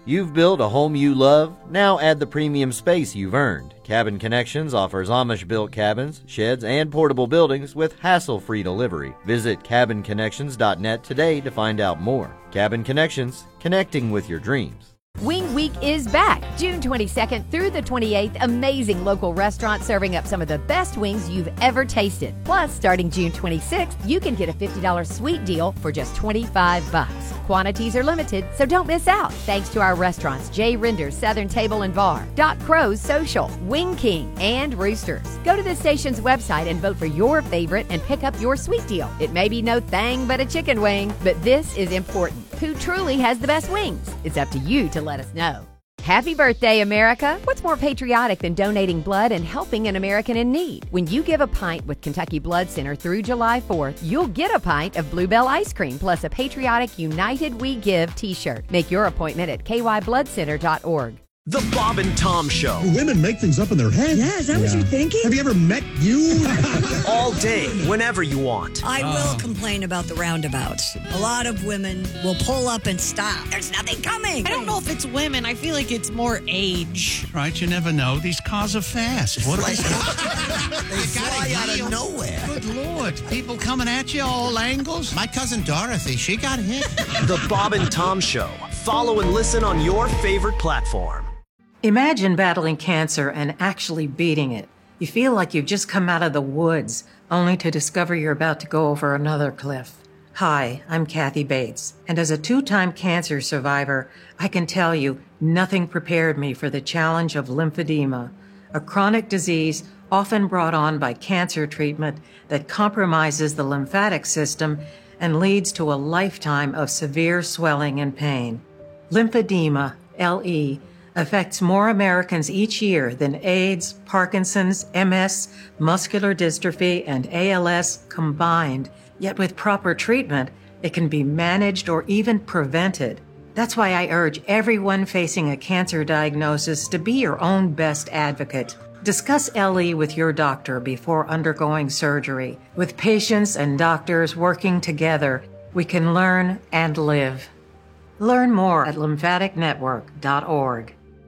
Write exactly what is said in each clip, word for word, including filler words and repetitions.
You've built a home you love, now add the premium space you've earned. Cabin Connections offers Amish-built cabins, sheds, and portable buildings with hassle-free delivery. Visit cabin connections dot net today to find out more. Cabin Connections, connecting with your dreams. Wing Week is back, June twenty-second through the twenty-eighth. Amazing local restaurants serving up some of the best wings you've ever tasted. Plus, starting June twenty-sixth, you can get a fifty dollars sweet deal for just twenty-five bucks. Quantities are limited, so don't miss out. Thanks to our restaurants, Jay Rinder's Southern Table and Bar, Doc Crow's Social, Wing King, and Roosters. Go to the station's website and vote for your favorite and pick up your sweet deal. It may be no thing but a chicken wing, but this is important. Who truly has the best wings? It's up to you to let us know. Happy birthday, America! What's more patriotic than donating blood and helping an American in need? When you give a pint with Kentucky Blood Center through July fourth, you'll get a pint of Bluebell ice cream plus a patriotic United We Give t-shirt. Make your appointment at k y blood center dot org. The Bob and Tom Show. Women make things up in their head. Yeah, is that yeah. what you're thinking? Have you ever met you? All day, whenever you want. I oh. will complain about the roundabouts. A lot of women will pull up and stop. There's nothing coming. I don't know if it's women. I feel like it's more age. Right, you never know. These cars are fast. What like, they fly out of nowhere. Good Lord. People coming at you all angles. My cousin Dorothy, she got hit. The Bob and Tom Show. Follow and listen on your favorite platform. Imagine battling cancer and actually beating it. You feel like you've just come out of the woods, only to discover you're about to go over another cliff. Hi, I'm Kathy Bates, and as a two-time cancer survivor, I can tell you nothing prepared me for the challenge of lymphedema, a chronic disease often brought on by cancer treatment that compromises the lymphatic system and leads to a lifetime of severe swelling and pain. Lymphedema, L E, affects more Americans each year than AIDS, Parkinson's, M S, muscular dystrophy, and A L S combined. Yet with proper treatment, it can be managed or even prevented. That's why I urge everyone facing a cancer diagnosis to be your own best advocate. Discuss L E with your doctor before undergoing surgery. With patients and doctors working together, we can learn and live. Learn more at lymphatic network dot org.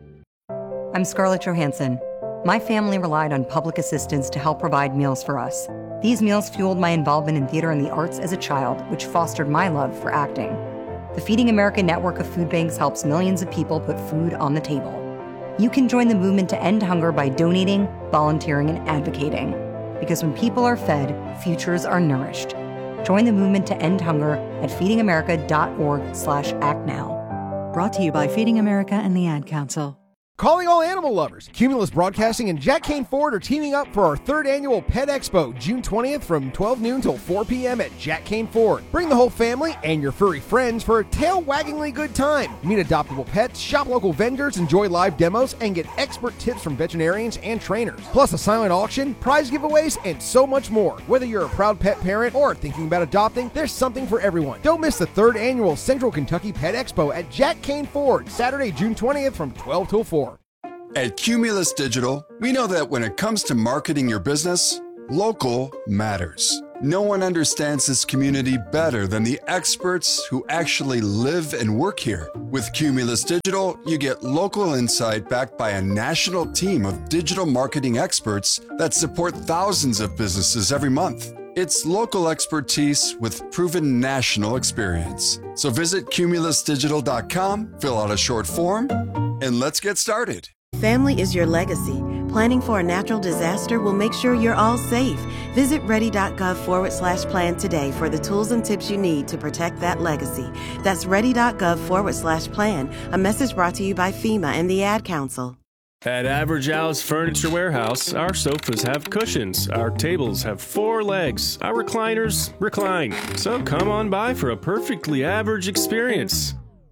I'm Scarlett Johansson. My family relied on public assistance to help provide meals for us. These meals fueled my involvement in theater and the arts as a child, which fostered my love for acting. The Feeding America network of food banks helps millions of people put food on the table. You can join the movement to end hunger by donating, volunteering, and advocating. Because when people are fed, futures are nourished. Join the movement to end hunger at feeding america dot org slash act now. Brought to you by Feeding America and the Ad Council. Calling all animal lovers. Cumulus Broadcasting and Jack Kane Ford are teaming up for our third annual Pet Expo, June twentieth from twelve noon till four p.m. at Jack Kane Ford. Bring the whole family and your furry friends for a tail-waggingly good time. Meet adoptable pets, shop local vendors, enjoy live demos, and get expert tips from veterinarians and trainers. Plus a silent auction, prize giveaways, and so much more. Whether you're a proud pet parent or thinking about adopting, there's something for everyone. Don't miss the third annual Central Kentucky Pet Expo at Jack Kane Ford, Saturday, June twentieth from twelve till four. At Cumulus Digital, we know that when it comes to marketing your business, local matters. No one understands this community better than the experts who actually live and work here. With Cumulus Digital, you get local insight backed by a national team of digital marketing experts that support thousands of businesses every month. It's local expertise with proven national experience. So visit cumulus digital dot com, fill out a short form, and let's get started. Family is your legacy. Planning for a natural disaster will make sure you're all safe. Visit ready.gov forward slash plan today for the tools and tips you need to protect that legacy. That's ready.gov forward slash plan. A message brought to you by FEMA and the Ad Council. At Average Al's Furniture Warehouse, our sofas have cushions, our tables have four legs, our recliners recline. So come on by for a perfectly average experience.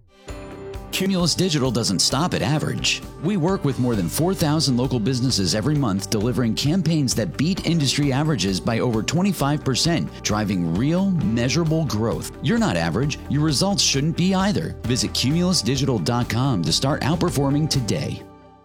Cumulus Digital doesn't stop at average. We work with more than four thousand local businesses every month, delivering campaigns that beat industry averages by over twenty-five percent, driving real, measurable growth. You're not average. Your results shouldn't be either. Visit cumulus digital dot com to start outperforming today.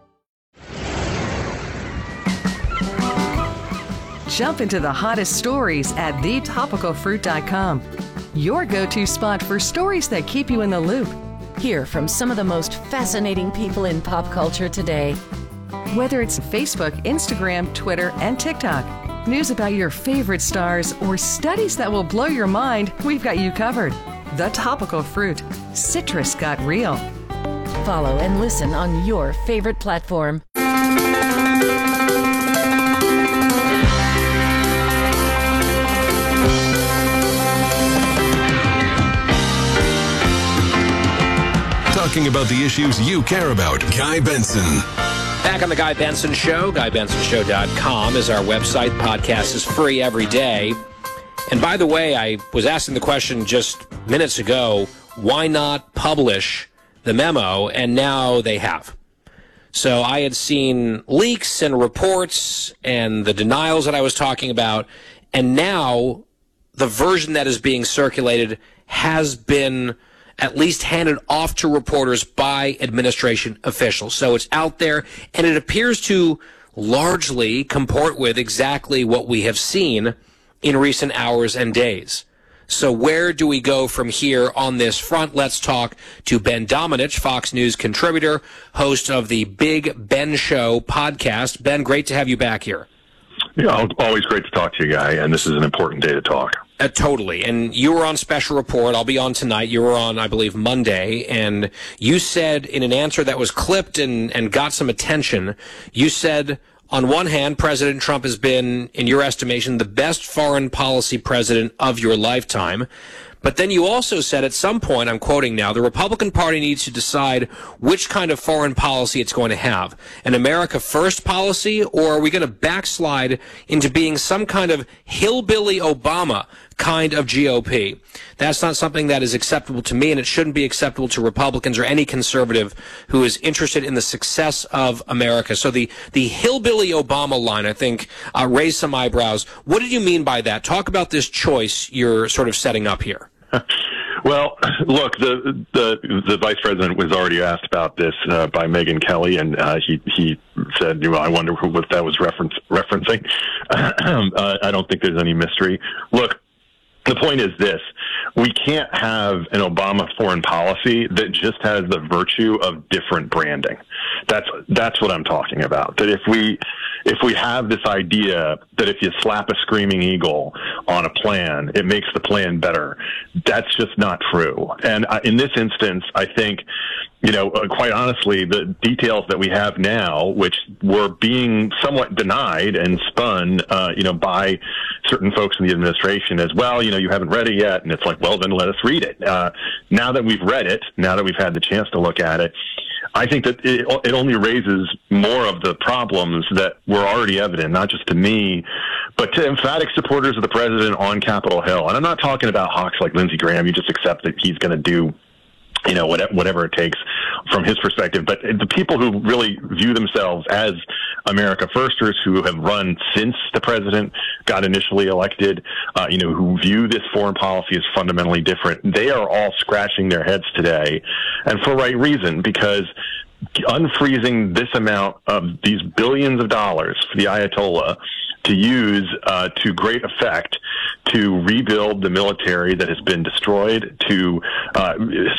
Jump into the hottest stories at the topical fruit dot com. Your go-to spot for stories that keep you in the loop. Hear from some of the most fascinating people in pop culture today. Whether it's Facebook, Instagram, Twitter, and TikTok, news about your favorite stars, or studies that will blow your mind, we've got you covered. The Topical Fruit. Citrus got real. Follow and listen on your favorite platform. Talking about the issues you care about. Guy Benson. Back on the Guy Benson Show. Guy Benson Show dot com is our website. Podcast is free every day. And by the way, I was asking the question just minutes ago, why not publish the memo? And now they have. So I had seen leaks and reports and the denials that I was talking about. And now the version that is being circulated has been at least handed off to reporters by administration officials. So it's out there, and it appears to largely comport with exactly what we have seen in recent hours and days. So where do we go from here on this front? Let's talk to Ben Domenech, Fox News contributor, host of the Big Ben Show podcast. Ben, great to have you back here. Yeah, always great to talk to you, Guy, and this is an important day to talk. Uh, totally. And you were on Special Report. I'll be on tonight. You were on, I believe, Monday. And you said in an answer that was clipped and, and got some attention, you said, on one hand, President Trump has been, in your estimation, the best foreign policy president of your lifetime. But then you also said at some point, I'm quoting now, the Republican Party needs to decide which kind of foreign policy it's going to have. An America First policy, or are we going to backslide into being some kind of hillbilly Obama kind of G O P? That's not something that is acceptable to me, and it shouldn't be acceptable to Republicans or any conservative who is interested in the success of America. So the, the hillbilly Obama line, I think, uh, raised some eyebrows. What did you mean by that? Talk about this choice you're sort of setting up here. Well, look, the, the the vice president was already asked about this uh, by Megyn Kelly, and uh, he he said, "You know, I wonder what that was reference, referencing." uh, I don't think there's any mystery. Look, the point is this: we can't have an Obama foreign policy that just has the virtue of different branding. That's that's what I'm talking about. That if we if we have this idea that if you slap a screaming eagle on a plan, it makes the plan better, that's just not true. And uh, in this instance, I think, you know, uh, quite honestly, the details that we have now, which were being somewhat denied and spun, uh, you know, by certain folks in the administration as well, you know, you haven't read it yet. And it's like, well, then let us read it. Uh, now that we've read it, now that we've had the chance to look at it, I think that it, it only raises more of the problems that were already evident, not just to me, but to emphatic supporters of the president on Capitol Hill. And I'm not talking about hawks like Lindsey Graham. You just accept that he's going to do, you know, whatever, whatever it takes from his perspective. But the people who really view themselves as America Firsters, who have run since the president got initially elected, uh, you know, who view this foreign policy as fundamentally different, they are all scratching their heads today, and for right reason, because unfreezing this amount of these billions of dollars for the Ayatollah to use uh, to great effect to rebuild the military that has been destroyed, to uh,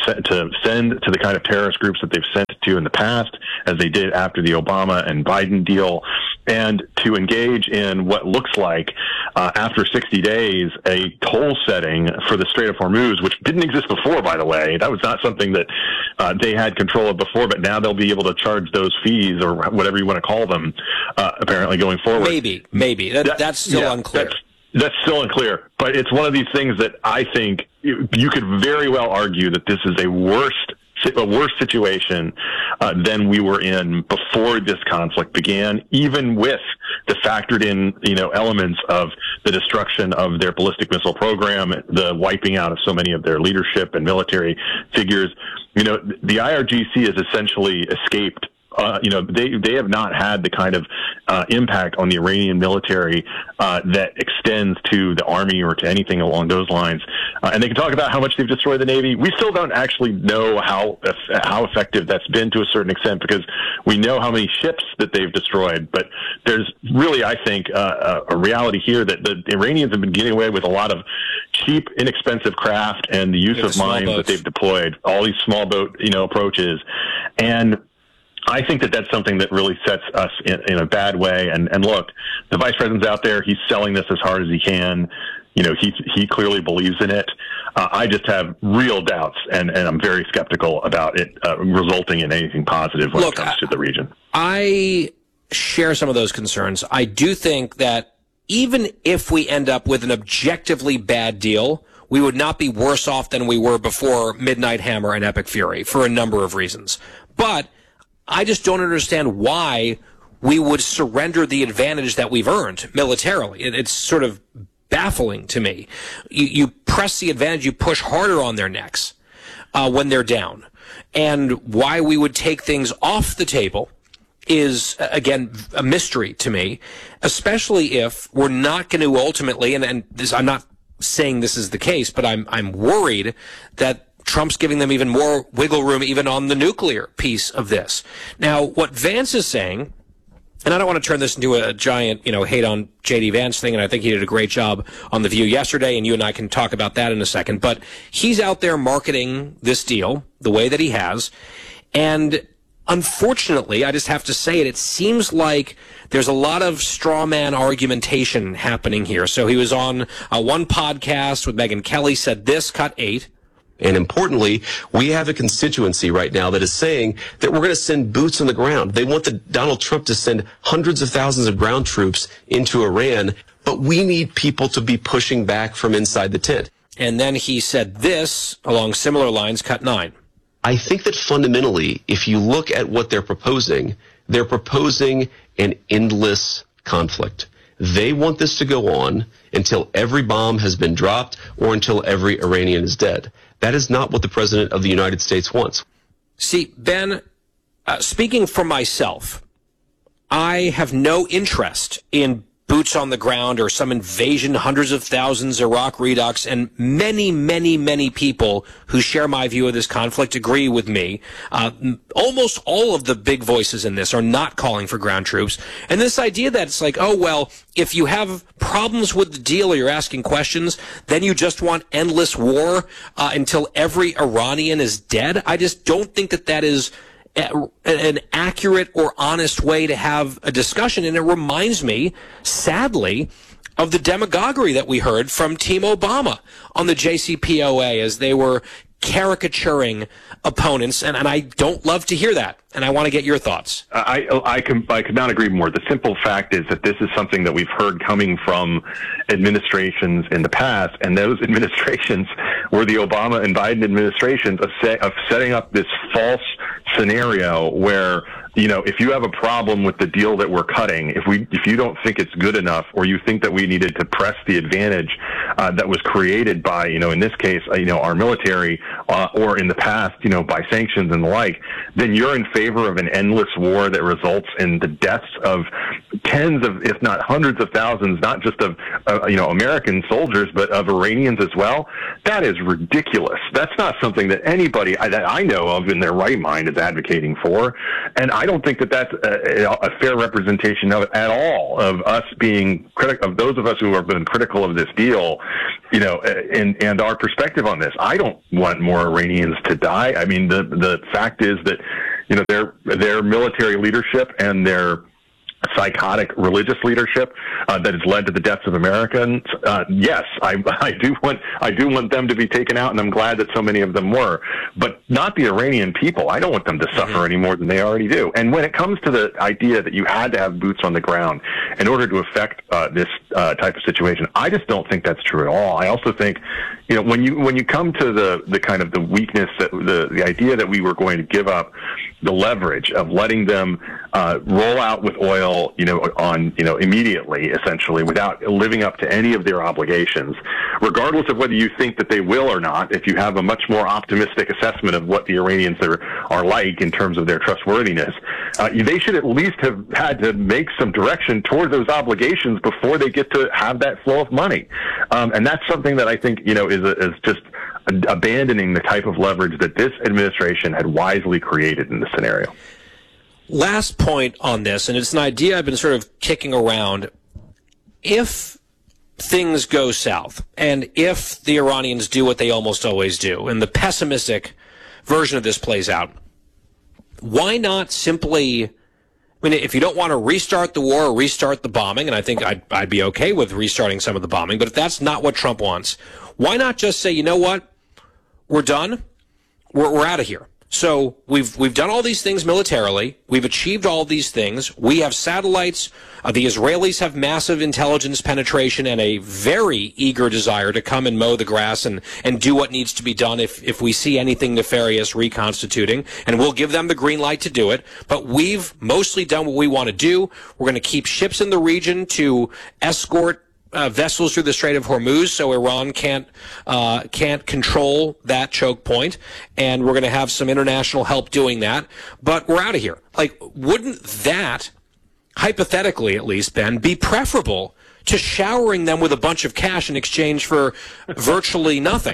to send to the kind of terrorist groups that they've sent to in the past, as they did after the Obama and Biden deal, and to engage in what looks like, uh, after sixty days, a toll setting for the Strait of Hormuz, which didn't exist before, by the way. That was not something that uh, they had control of before, but now they'll be able to charge those fees, or whatever you want to call them, uh, apparently going forward. Maybe, maybe. That, that, that's still yeah, unclear. That's, That's still unclear, but it's one of these things that I think you, you could very well argue that this is a worse, a worse situation uh, than we were in before this conflict began, even with the factored in, you know, elements of the destruction of their ballistic missile program, the wiping out of so many of their leadership and military figures. You know, the I R G C has essentially escaped uh, you know, they they have not had the kind of uh, impact on the Iranian military uh, that extends to the army or to anything along those lines. Uh, and they can talk about how much they've destroyed the Navy. We still don't actually know how how effective that's been to a certain extent, because we know how many ships that they've destroyed. But there's really, I think, uh, a reality here that the Iranians have been getting away with a lot of cheap, inexpensive craft and the use yeah, of the mines boats. that they've deployed, all these small boat, you know, approaches. And I think that that's something that really sets us in, in a bad way. And, and look, the vice president's out there. He's selling this as hard as he can. You know, he he clearly believes in it. Uh, I just have real doubts, and, and I'm very skeptical about it uh, resulting in anything positive when Look, it comes to the region. I share some of those concerns. I do think that even if we end up with an objectively bad deal, we would not be worse off than we were before Midnight Hammer and Epic Fury for a number of reasons. But I just don't understand why we would surrender the advantage that we've earned militarily. It, it's sort of baffling to me. You, you press the advantage, you push harder on their necks uh, when they're down. And why we would take things off the table is, again, a mystery to me, especially if we're not going to ultimately, and, and this, I'm not saying this is the case, but I'm I'm worried that Trump's giving them even more wiggle room even on the nuclear piece of this. Now, what Vance is saying, and I don't want to turn this into a giant, you know, hate on J D Vance thing, and I think he did a great job on The View yesterday, and you and I can talk about that in a second, but he's out there marketing this deal the way that he has, and unfortunately, I just have to say it, it seems like there's a lot of straw man argumentation happening here. So he was on uh, one podcast with Megyn Kelly, said this, cut eight. And importantly, we have a constituency right now that is saying that we're going to send boots on the ground. They want the Donald Trump to send hundreds of thousands of ground troops into Iran, but we need people to be pushing back from inside the tent. And then he said this, along similar lines, cut nine. I think that fundamentally, if you look at what they're proposing, they're proposing an endless conflict. They want this to go on until every bomb has been dropped or until every Iranian is dead. That is not what the President of the United States wants. See, Ben, uh, speaking for myself, I have no interest in boots on the ground or some invasion, hundreds of thousands, Iraq redux, and many, many, many people who share my view of this conflict agree with me. Uh, almost all of the big voices in this are not calling for ground troops. And this idea that it's like, oh, well, if you have problems with the deal or you're asking questions, then you just want endless war uh, until every Iranian is dead. I just don't think that that is an accurate or honest way to have a discussion. And it reminds me, sadly, of the demagoguery that we heard from Team Obama on the J C P O A as they were caricaturing opponents. And, and I don't love to hear that. And I want to get your thoughts. I, I, can, I could not agree more. The simple fact is that this is something that we've heard coming from administrations in the past, and those administrations were the Obama and Biden administrations of, set, of setting up this false scenario where, you know, if you have a problem with the deal that we're cutting, if we, if you don't think it's good enough, or you think that we needed to press the advantage uh, that was created by, you know, in this case, uh, you know, our military, uh, or in the past, you know, by sanctions and the like, then you're in favor of an endless war that results in the deaths of tens of, if not hundreds of thousands, not just of, uh, you know, American soldiers, but of Iranians as well. That is ridiculous. That's not something that anybody I, that I know of in their right mind is advocating for. And I don't think that that's a, a fair representation of it at all, of us being critical, of those of us who have been critical of this deal, you know, and, and our perspective on this. I don't want more Iranians to die. I mean, the, the fact is that, you know, their, their military leadership and their psychotic religious leadership uh, that has led to the deaths of Americans. Uh, yes, I, I do want I do want them to be taken out, and I'm glad that so many of them were, but not the Iranian people. I don't want them to suffer mm-hmm. any more than they already do. And when it comes to the idea that you had to have boots on the ground in order to affect uh, this uh, type of situation, I just don't think that's true at all. I also think, you know, when you when you come to the the kind of the weakness, that the the idea that we were going to give up the leverage of letting them uh, roll out with oil, you know, on, you know, immediately, essentially, without living up to any of their obligations, regardless of whether you think that they will or not. If you have a much more optimistic assessment of what the Iranians are, are like in terms of their trustworthiness, uh, they should at least have had to make some direction toward those obligations before they get to have that flow of money. Um, and that's something that I think, you know, is, a, is just abandoning the type of leverage that this administration had wisely created in this scenario. Last point on this, and it's an idea I've been sort of kicking around. If things go south, and if the Iranians do what they almost always do, and the pessimistic version of this plays out, why not simply, I mean, if you don't want to restart the war or restart the bombing, and I think I'd, I'd be okay with restarting some of the bombing, but if that's not what Trump wants, why not just say, you know what, we're done, we're, we're out of here. So we've we've done all these things militarily. We've achieved all these things. We have satellites. Uh, the Israelis have massive intelligence penetration and a very eager desire to come and mow the grass and, and do what needs to be done if, if we see anything nefarious reconstituting. And we'll give them the green light to do it. But we've mostly done what we want to do. We're going to keep ships in the region to escort Uh, vessels through the Strait of Hormuz, so Iran can't uh, can't control that choke point, and we're going to have some international help doing that. But we're out of here. Like, wouldn't that, hypothetically at least, Ben, be preferable to showering them with a bunch of cash in exchange for virtually nothing?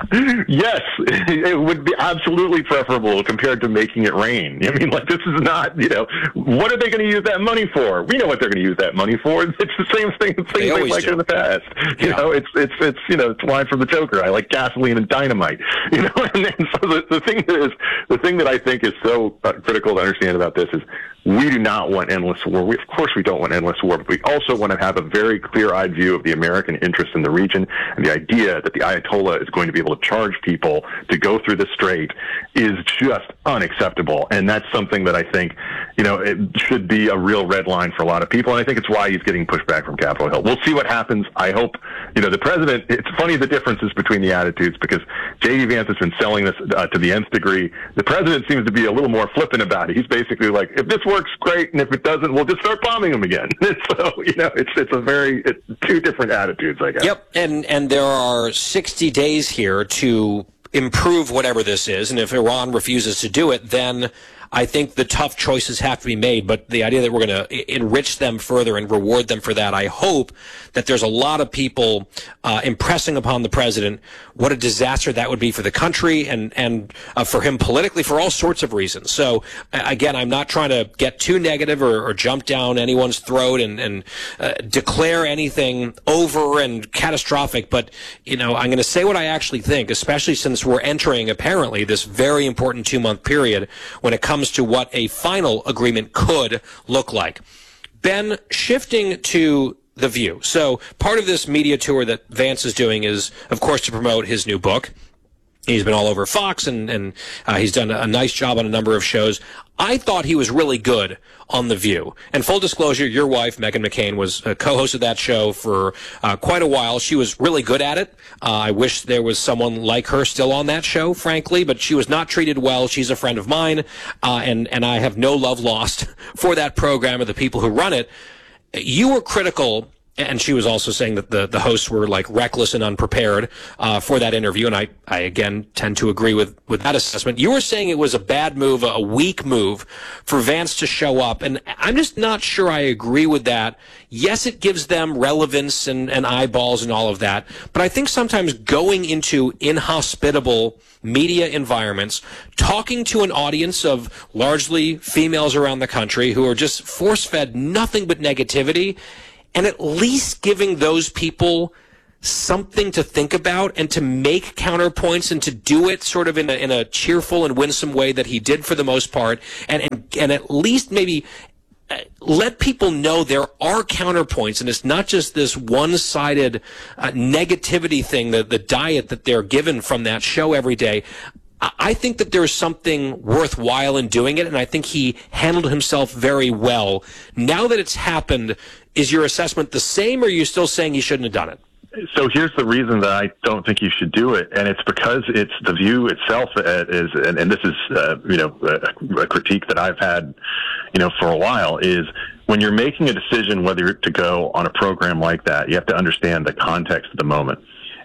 Yes, it would be absolutely preferable compared to making it rain. I mean, like, this is not, you know, what are they going to use that money for? We know what they're going to use that money for. It's the same thing, things they, they like do. in the past. You yeah. know, it's, it's, it's, you know, it's line from the Joker. I like gasoline and dynamite, you know, and then so the, the thing is, the thing that I think is so uh, critical to understand about this is we do not want endless war. We, of course we don't want endless war, but we also want to have a very clear-eyed view of the American interest in the region, and the idea that the Ayatollah is going to be able to charge people to go through the strait is just unacceptable. And that's something that I think, you know, it should be a real red line for a lot of people, and I think it's why he's getting pushback from Capitol Hill. We'll see what happens. I hope, you know, the president, it's funny the differences between the attitudes, because J D. Vance has been selling this uh, to the nth degree. The president seems to be a little more flippant about it. He's basically like, if this works, great, and if it doesn't, we'll just start bombing them again. So, you know, it's it's a very it's two different attitudes, I guess. Yep, and and there are sixty days here to improve whatever this is, and if Iran refuses to do it, then I think the tough choices have to be made. But the idea that we're going to enrich them further and reward them for that, I hope that there's a lot of people uh, impressing upon the president what a disaster that would be for the country and and uh, for him politically, for all sorts of reasons. So again, I'm not trying to get too negative or, or jump down anyone's throat and and uh, declare anything over and catastrophic. But you know, I'm going to say what I actually think, especially since we're entering apparently this very important two month period when it comes to what a final agreement could look like. Ben, shifting to The View. So part of this media tour that Vance is doing is, of course, to promote his new book. He's been all over Fox, and, and uh, he's done a, a nice job on a number of shows. I thought he was really good on The View. And full disclosure, your wife, Meghan McCain, was a co-host of that show for uh, quite a while. She was really good at it. Uh, I wish there was someone like her still on that show, frankly, but she was not treated well. She's a friend of mine, uh, and, and I have no love lost for that program or the people who run it. You were critical. And she was also saying that the, the hosts were like reckless and unprepared uh, for that interview. And I, I, again, tend to agree with, with that assessment. You were saying it was a bad move, a weak move for Vance to show up. And I'm just not sure I agree with that. Yes, it gives them relevance and, and eyeballs and all of that. But I think sometimes going into inhospitable media environments, talking to an audience of largely females around the country who are just force-fed nothing but negativity, and at least giving those people something to think about and to make counterpoints and to do it sort of in a, in a cheerful and winsome way that he did for the most part, and, and, and at least maybe let people know there are counterpoints, and it's not just this one-sided uh, negativity thing, the, the diet that they're given from that show every day. I think that there's something worthwhile in doing it, and I think he handled himself very well. Now that it's happened, is your assessment the same, or are you still saying he shouldn't have done it? So here's the reason that I don't think you should do it, and it's because it's The View itself is, and, and this is, uh, you know, a, a critique that I've had, you know, for a while, is when you're making a decision whether to go on a program like that, you have to understand the context of the moment.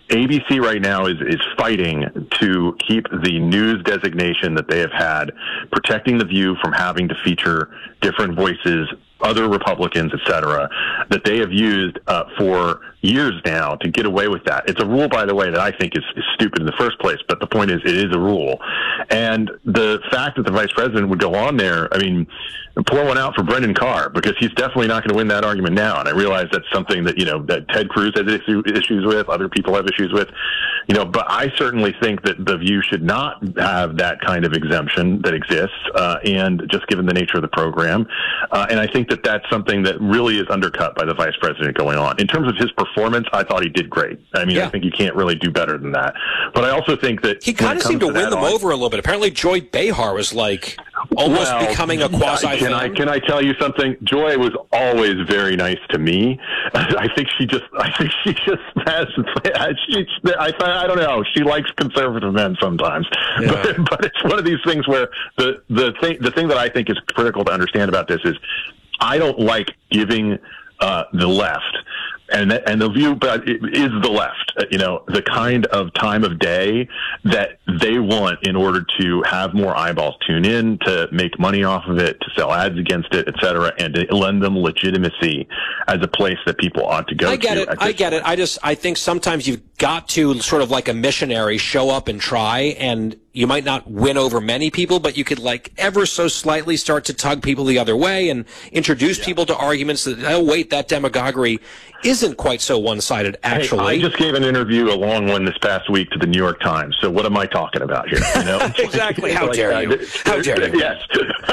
A B C right now is, is fighting to keep the news designation that they have had, protecting The View from having to feature different voices, other Republicans, et cetera, that they have used uh, for years now to get away with that. It's a rule, by the way, that I think is, is stupid in the first place, but the point is it is a rule. And the fact that the vice president would go on there, I mean, pour one out for Brendan Carr, because he's definitely not going to win that argument now. And I realize that's something that, you know, that Ted Cruz has issue, issues with, other people have issues with, you know, but I certainly think that The View should not have that kind of exemption that exists, uh, and just given the nature of the program. Uh, and I think that that's something that really is undercut by the vice president going on. In terms of his performance, I thought he did great. I mean, yeah. I think you can't really do better than that. But I also think that he kind of seemed to, to win them on, over a little bit. Apparently, Joy Behar was like almost well, becoming a quasi fan. Can I can I tell you something? Joy was always very nice to me. I think she just I think she just has she I I don't know. She likes conservative men sometimes. Yeah. But, but it's one of these things where the the thing the thing that I think is critical to understand about this is I don't like giving uh, the left. And and the View, but it is the left, you know, the kind of time of day that they want in order to have more eyeballs tune in, to make money off of it, to sell ads against it, et cetera, and to lend them legitimacy as a place that people ought to go to. I get it. I get it. I just, I think sometimes you've got to sort of like a missionary show up and try, and you might not win over many people, but you could like ever so slightly start to tug people the other way and introduce yeah. people to arguments that, oh, wait, that demagoguery isn't quite so one-sided, actually. Hey, I just gave an interview, a long one, this past week to the New York Times. So what am I talking about here? You know? Exactly. How like, dare uh, you? How dare you? Yes.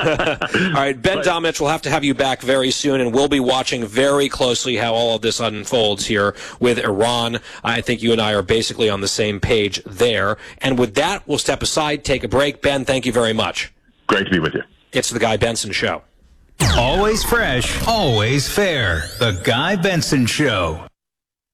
All right, Ben but, Domenech, we'll have to have you back very soon, and we'll be watching very closely how all of this unfolds here with Iran. I think you and I are basically on the same page there. And with that, we'll step aside, take a break. Ben, thank you very much. Great to be with you. It's the Guy Benson Show. Always fresh, always fair. The Guy Benson Show.